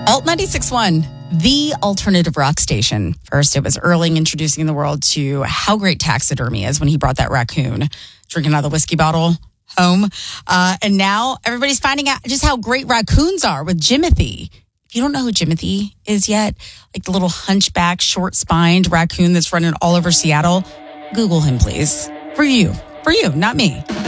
Alt 96.1, the alternative rock station. First, it was Erling introducing the world to how great taxidermy is when he brought that raccoon drinking out of the whiskey bottle home. And now everybody's finding out just how great raccoons are with Jimothy. If you don't know who Jimothy is yet, like the little hunchback, short-spined raccoon that's running all over Seattle, Google him, please. For you, not me.